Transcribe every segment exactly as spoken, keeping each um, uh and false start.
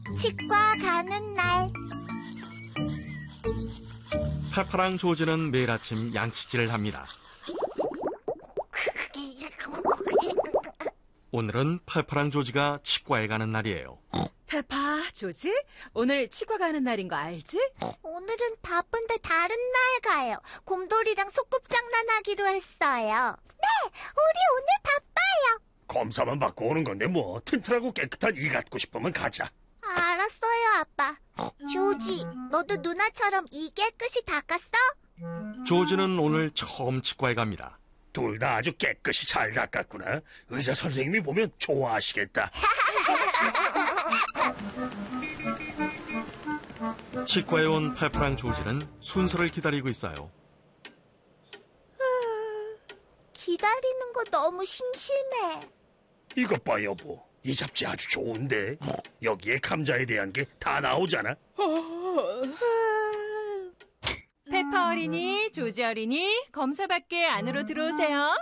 치과 가는 날. 페파랑 조지는 매일 아침 양치질을 합니다. 오늘은 페파랑 조지가 치과에 가는 날이에요. 페파, 조지, 오늘 치과 가는 날인 거 알지? 오늘은 바쁜데 다른 날 가요. 곰돌이랑 소꿉장난하기로 했어요. 네, 우리 오늘 바빠요. 검사만 받고 오는 건데 뭐 튼튼하고 깨끗한 이 갖고 싶으면 가자. 알았어요, 아빠. 조지, 너도 누나처럼 이 깨끗이 닦았어? 조지는 오늘 처음 치과에 갑니다. 둘 다 아주 깨끗이 잘 닦았구나. 의사 선생님이 보면 좋아하시겠다. 치과에 온 페파랑 조지는 순서를 기다리고 있어요. 기다리는 거 너무 심심해. 이것 봐, 여보. 이 잡지 아주 좋은데. 여기에 감자에 대한 게 다 나오잖아. 페파 어린이, 조지 어린이, 검사받게 안으로 들어오세요.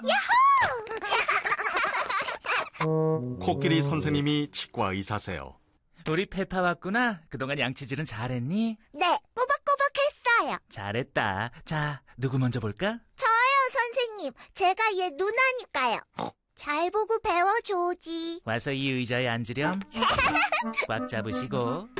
코끼리 선생님이 치과 의사세요. 우리 페파 왔구나. 그동안 양치질은 잘했니? 네, 꼬박꼬박 했어요. 잘했다. 자, 누구 먼저 볼까? 저요, 선생님. 제가 얘 누나니까요. 잘 보고 배워, 조지. 와서 이 의자에 앉으렴. 꽉 잡으시고.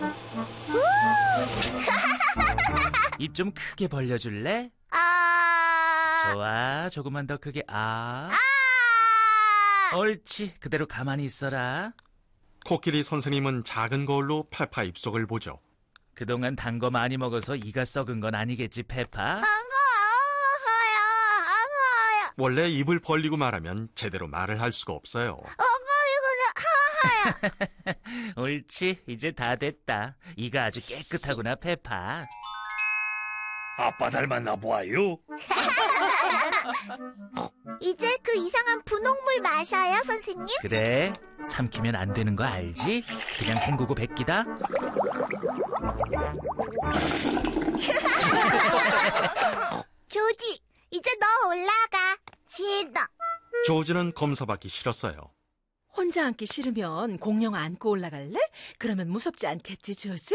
입 좀 크게 벌려줄래? 아... 좋아, 조금만 더 크게. 아... 아... 옳지, 그대로 가만히 있어라. 코끼리 선생님은 작은 거울로 페파 입속을 보죠. 그동안 단 거 많이 먹어서 이가 썩은 건 아니겠지, 페파? 안 가요, 안 가요. 원래 입을 벌리고 말하면 제대로 말을 할 수가 없어요. 안 가요, 하하요. 옳지, 이제 다 됐다. 이가 아주 깨끗하구나, 페파. 아빠 닮았나 보아요. 이제 그 이상한 분홍물 마셔요, 선생님? 그래, 삼키면 안 되는 거 알지? 그냥 헹구고 뱉기다. 조지, 이제 너 올라가. 싫어. 조지는 검사받기 싫었어요. 혼자 앉기 싫으면 공룡 안고 올라갈래? 그러면 무섭지 않겠지, 조지?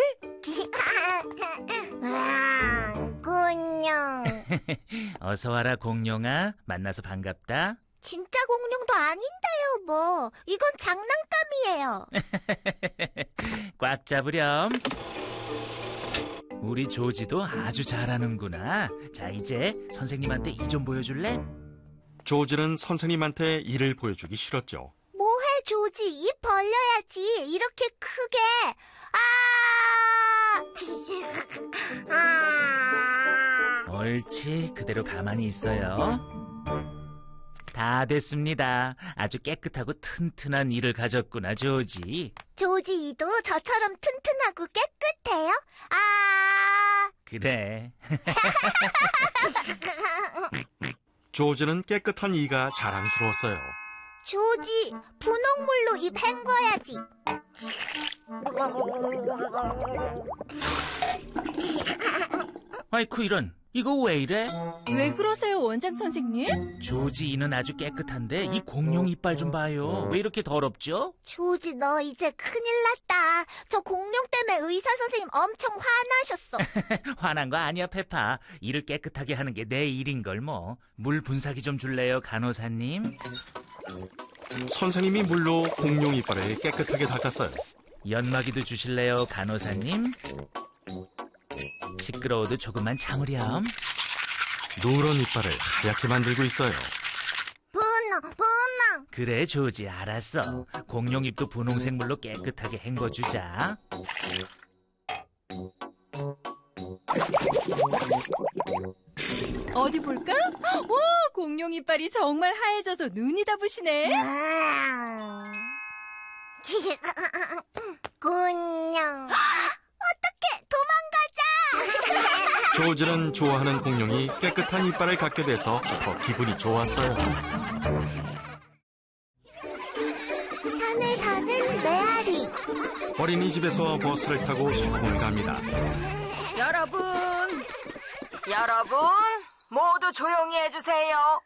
아, 공룡. 어서 와라, 공룡아. 만나서 반갑다. 진짜 공룡도 아닌데요, 뭐. 이건 장난감이에요. 꽉 잡으렴. 우리 조지도 아주 잘하는구나. 자, 이제 선생님한테 이 좀 보여줄래? 조지는 선생님한테 이를 보여주기 싫었죠. 뭐해, 조지. 입 벌려야지. 이렇게 크게. 아! 아! 옳지, 그대로 가만히 있어요. 다 됐습니다. 아주 깨끗하고 튼튼한 이를 가졌구나, 조지. 조지 이도 저처럼 튼튼하고 깨끗해요? 아! 그래. 조지는 깨끗한 이가 자랑스러웠어요. 조지, 분홍물로 입 헹궈야지. 아이쿠, 이런. 이거 왜 이래? 왜 그러세요, 원장 선생님? 조지 이는 아주 깨끗한데 이 공룡 이빨 좀 봐요. 왜 이렇게 더럽죠? 조지, 너 이제 큰일 났다. 저 공룡 때문에 의사 선생님 엄청 화나셨어. 화난 거 아니야, 페파. 이를 깨끗하게 하는 게 내 일인걸 뭐. 물 분사기 좀 줄래요, 간호사님? 선생님이 물로 공룡 이빨을 깨끗하게 닦았어요. 연마기도 주실래요, 간호사님? 시끄러워도 조금만 참으렴. 노란 이빨을 하얗게 만들고 있어요. 분홍, 분홍. 그래, 조지, 알았어. 공룡 입도 분홍색 물로 깨끗하게 헹궈주자. 어디 볼까? 와, 공룡 이빨이 정말 하얘져서 눈이 다 부시네. 아. 공룡. 어떡해, 도망가자. 조지는 좋아하는 공룡이 깨끗한 이빨을 갖게 돼서 더 기분이 좋았어요. 산에 사는 메아리. 어린이집에서 버스를 타고 소풍을 갑니다. 여러분, 여러분, 모두 조용히 해주세요.